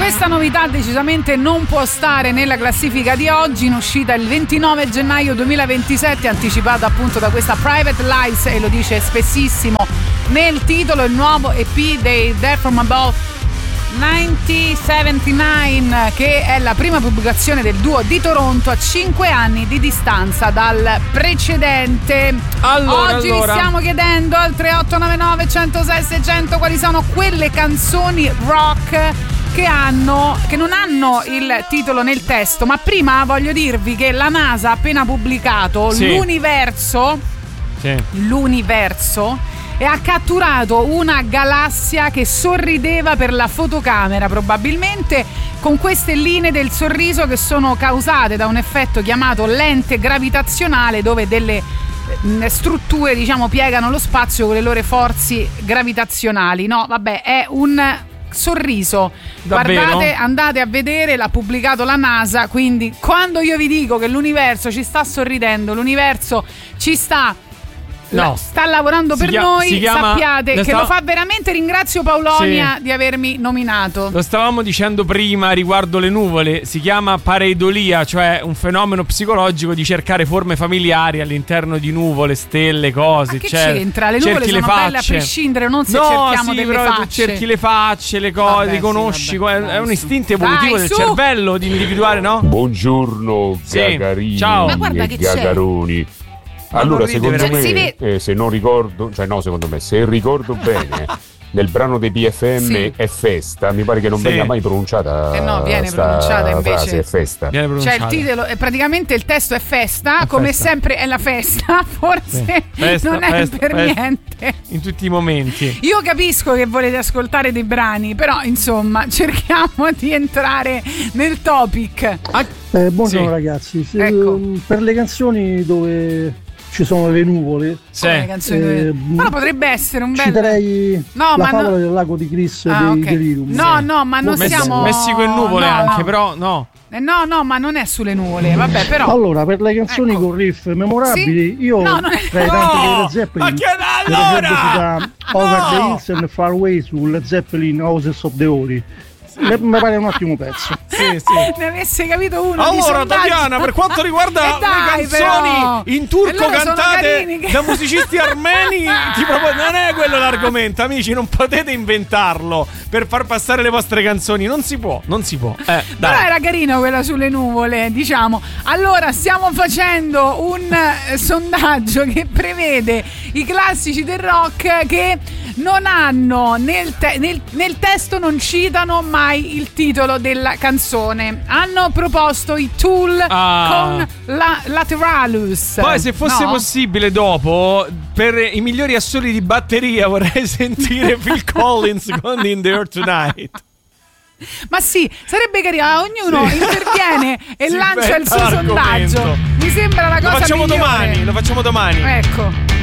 Questa novità decisamente non può stare nella classifica di oggi, in uscita il 29 gennaio 2027, anticipata appunto da questa Private Lies, e lo dice spessissimo nel titolo, il nuovo EP dei There From Above 1979, che è la prima pubblicazione del duo di Toronto a 5 anni di distanza dal precedente. Oggi vi stiamo chiedendo al 3899 106 600 quali sono quelle canzoni rock che non hanno il titolo nel testo. Ma prima voglio dirvi che la NASA ha appena pubblicato l'universo e ha catturato una galassia che sorrideva per la fotocamera, probabilmente con queste linee del sorriso che sono causate da un effetto chiamato lente gravitazionale, dove delle strutture, diciamo, piegano lo spazio con le loro forze gravitazionali. No, vabbè, è un sorriso. Davvero? Guardate, andate a vedere, l'ha pubblicato la NASA, quindi quando io vi dico che l'universo ci sta sorridendo, l'universo ci sta lavorando per noi, sappiate che lo fa veramente. Ringrazio Paolonia di avermi nominato. Lo stavamo dicendo prima riguardo le nuvole, si chiama pareidolia, cioè un fenomeno psicologico di cercare forme familiari all'interno di nuvole, stelle, cose. Ma che c'entra? Le nuvole sono belle a prescindere, non se cerchiamo delle facce. Tu cerchi le facce, le cose, li conosci, è un istinto evolutivo del cervello di individuare, no? Buongiorno Gagarini. Ciao. Ma guarda che Gagaroni. Allora, secondo me, se non ricordo, se ricordo bene, nel brano dei PFM è festa, mi pare che non venga mai pronunciata. No, viene pronunciata invece. Frase, è festa. Cioè il titolo, praticamente il testo è festa, come sempre è la festa, forse non è per niente. In tutti i momenti. Io capisco che volete ascoltare dei brani, però insomma cerchiamo di entrare nel topic. Buongiorno ragazzi, per le canzoni dove ci sono le nuvole, ma potrebbe essere un bel. Citerei la favola del lago di Chris dei Delirium. No, ma non siamo Messico e nuvole anche, però no. No, ma non è sulle nuvole, vabbè, però. Allora, per le canzoni con riff memorabili, io tra i tanti di Led Zeppelin, da Over the Hills and Far Away su Led Zeppelin Houses of the Holy. Mi pare un ottimo pezzo. Ne avesse capito uno. Allora, Tatiana, per quanto riguarda le canzoni in turco cantate da musicisti armeni, non è quello l'argomento, amici. Non potete inventarlo per far passare le vostre canzoni. Non si può. Però era carino quella sulle nuvole, diciamo. Allora, stiamo facendo un sondaggio che prevede i classici del rock che non hanno nel testo, non citano mai il titolo della canzone. Hanno proposto i Tool con Lateralus. Poi, se fosse possibile, dopo, per i migliori assoli di batteria, vorrei sentire Phil Collins con In the Air Tonight. Ma sì, sarebbe carino, ognuno interviene e lancia il suo sondaggio. Mi sembra la cosa migliore. Lo facciamo domani. Ecco.